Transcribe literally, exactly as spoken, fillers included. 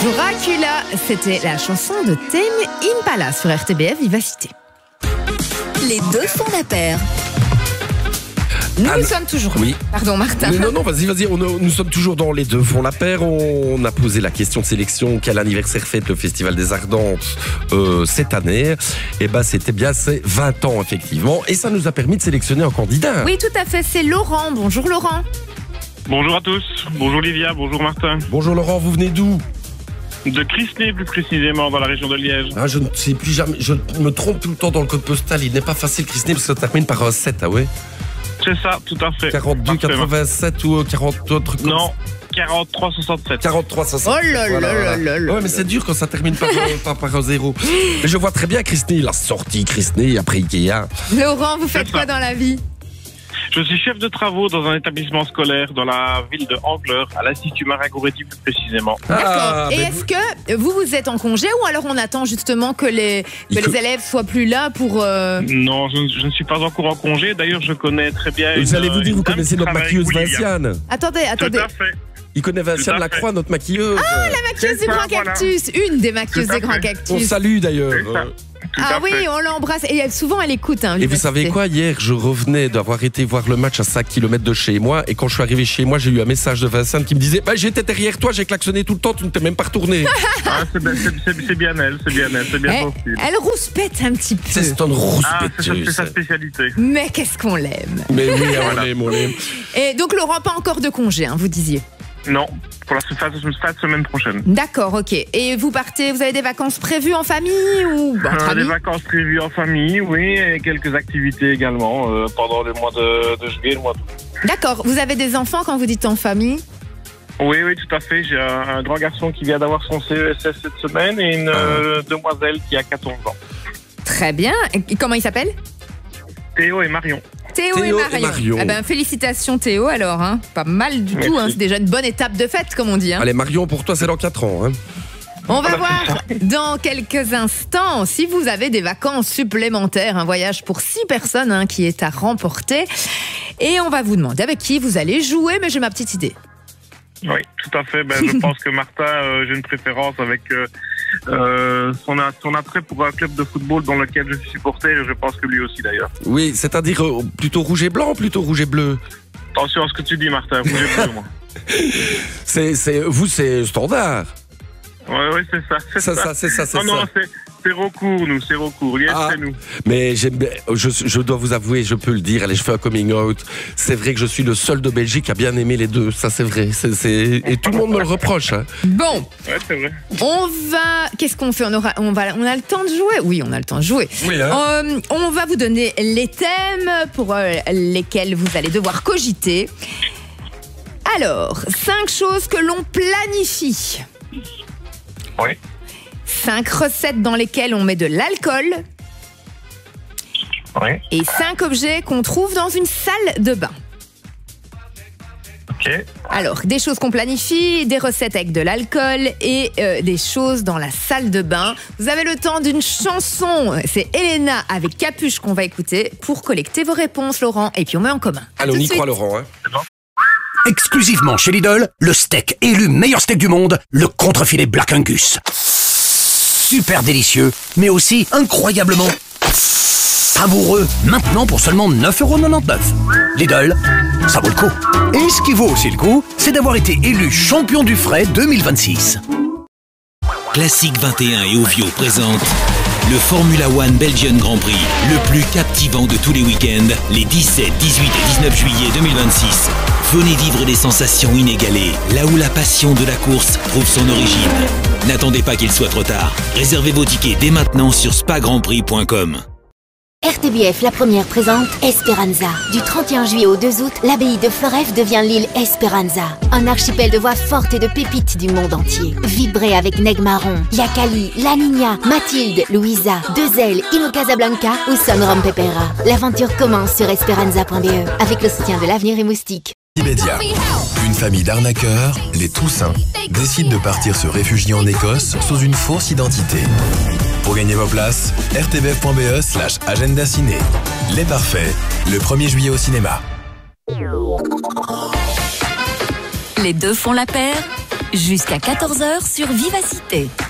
Dracula, c'était la chanson de Tame Impala sur R T B F Vivacité. Les deux font la paire. Nous, Ah, nous sommes toujours... oui. Pardon, Martin. Non, non, vas-y, vas-y. On, nous sommes toujours dans les deux font la paire. On a posé la question de sélection. Quel anniversaire fête le Festival des Ardentes euh, cette année? Eh ben, c'était bien ses vingt ans, effectivement. Et ça nous a permis de sélectionner un candidat. Oui, tout à fait. C'est Laurent. Bonjour, Laurent. Bonjour à tous, bonjour Livia, bonjour Martin. Bonjour Laurent, vous venez d'où? De Crisney plus précisément, dans la région de Liège. Ah, je ne sais plus jamais. Je me trompe tout le temps dans le code postal. Il n'est pas facile, Crisney, parce que ça termine par un sept, ah ouais? C'est ça, tout à fait. quarante-deux, quatre-vingt-sept ou quarante autres comme Non, quarante-trois soixante-sept. quarante-trois soixante. Oh là là là là là. Ouais, mais c'est dur quand ça termine par, un- par, par un zéro. Mais je vois très bien Crisney, la sortie Crisney après Ikea. Laurent, vous faites C'est quoi ça. dans la vie? Je suis chef de travaux dans un établissement scolaire dans la ville de Angleur, à l'Institut Marin-Goretti plus précisément. D'accord. Ah, Et ben est-ce que vous, vous êtes en congé ou alors on attend justement que les, que Il les faut- élèves soient plus là pour... euh, Non, je, ne- je ne suis pas encore en congé. D'ailleurs, je connais très bien. Vous une- allez vous dire, une vous dame connaissez qui notre travaille maquilleuse avec Olivia. Vinciane. Attendez, Tout attendez. à fait. Il connaît Vinciane Tout à Lacroix, notre maquilleuse. Ah, la maquilleuse C'est des ça, grands voilà. cactus. Une des maquilleuses Tout à des grands fait. On cactus. salue d'ailleurs. C'est ça. Tout Ah à oui, fait. on l'embrasse. Et elle, souvent, elle écoute. Hein, Et vous Vivacité. savez quoi, hier, je revenais d'avoir été voir le match à cinq kilomètres de chez moi. Et quand je suis arrivé chez moi, j'ai eu un message de Vincent qui me disait bah, j'étais derrière toi, j'ai klaxonné tout le temps, tu ne t'es même pas retourné. Ah, c'est bien, c'est- c'est- c'est bien elle, c'est bien elle, c'est bien Elle, son style. elle rouspète un petit peu. C'est Stone Rousse Ah, c'est sa, c'est péteuse. sa spécialité. Mais qu'est-ce qu'on l'aime. Mais oui, on l'aime, on l'aime. Et donc, Laurent, pas encore de congé, hein, vous disiez. Non, pour la fin de fin de semaine prochaine. D'accord, ok. Et vous partez, vous avez des vacances prévues en famille ou bah, entre Euh, des amis? vacances prévues en famille, oui, et quelques activités également euh, pendant le mois de, de juillet et le mois d'août. D'accord. Vous avez des enfants quand vous dites en famille? Oui, oui, tout à fait. J'ai un, un grand garçon qui vient d'avoir son C E S S cette semaine et une euh, demoiselle qui a quatorze ans. Très bien. Et comment il s'appelle? Théo et Marion. Théo, Théo et et Marion. Marion. Eh ben, félicitations Théo alors. Hein. Pas mal du Merci. tout. Hein. C'est déjà une bonne étape de fête, comme on dit. Hein. Allez, Marion, pour toi, c'est dans quatre ans. Hein. On va voir dans quelques instants si vous avez des vacances supplémentaires, un voyage pour six personnes hein, qui est à remporter. Et on va vous demander avec qui vous allez jouer, mais j'ai ma petite idée. Oui, tout à fait. Ben, je pense que Martin, euh, j'ai une préférence avec euh, euh, son, a- son attrait pour un club de football dans lequel je suis supporter et je pense que lui aussi d'ailleurs. Oui, c'est-à-dire euh, plutôt rouge et blanc, plutôt rouge et bleu. Attention à ce que tu dis, Martin. Vous êtes bleu, moi. C'est, c'est, vous, c'est standard. Oui, oui, c'est ça. C'est Ça, ça. ça, c'est ça, c'est Non, non, ça. c'est c'est recours, nous, c'est recours. Liège, Ah. c'est nous. Mais j'aime bien- je, je dois vous avouer, je peux le dire, allez, je fais un coming out. C'est vrai que je suis le seul de Belgique à bien aimer les deux. Ça, c'est vrai. C'est, c'est... Et tout le monde me le reproche. Hein. Bon, Ouais, c'est vrai. on va. Qu'est-ce qu'on fait? On aura, on va, on a le temps de jouer. Oui, on a le temps de jouer. Oui, hein. Euh, on va vous donner les thèmes pour euh, lesquels vous allez devoir cogiter. Alors, cinq choses que l'on planifie. Oui. Cinq recettes dans lesquelles on met de l'alcool. Oui. Et cinq objets qu'on trouve dans une salle de bain. Ok. Alors, des choses qu'on planifie, des recettes avec de l'alcool et euh, des choses dans la salle de bain. Vous avez le temps d'une chanson. C'est Elena avec Capuche qu'on va écouter pour collecter vos réponses, Laurent. Et puis on met en commun. À Allez, on tout y de croit, suite. Laurent. Hein. Exclusivement chez Lidl, le steak élu meilleur steak du monde, le contrefilet Black Angus. Super délicieux, mais aussi incroyablement savoureux. Maintenant pour seulement neuf euros quatre-vingt-dix-neuf. Lidl, ça vaut le coup. Et ce qui vaut aussi le coup, c'est d'avoir été élu champion du frais deux mille vingt-six. Classique vingt et un et Ovio présente le Formula One Belgian Grand Prix, le plus captivant de tous les week-ends, les dix-sept, dix-huit et dix-neuf juillet deux mille vingt-six. Venez vivre des sensations inégalées, là où la passion de la course trouve son origine. N'attendez pas qu'il soit trop tard. Réservez vos tickets dès maintenant sur spa grand prix point com. R T B F, la première, présente Esperanza. Du trente et un juillet au deux août, l'abbaye de Floreffe devient l'île Esperanza. Un archipel de voix fortes et de pépites du monde entier. Vibrez avec Neg Marron, Yakali, La Niña, Mathilde, Louisa, Deux Ailes, Ino Casablanca ou Sunrom Pepera. L'aventure commence sur esperanza point b e avec le soutien de l'Avenir et Moustique. Immédiat. Une famille d'arnaqueurs, les Toussaint, décide de partir se réfugier en Écosse sous une fausse identité. Pour gagner vos places, r t b f point b e slash agenda ciné. Les Parfaits, le premier juillet au cinéma. Les deux font la paire. Jusqu'à quatorze heures sur Vivacité.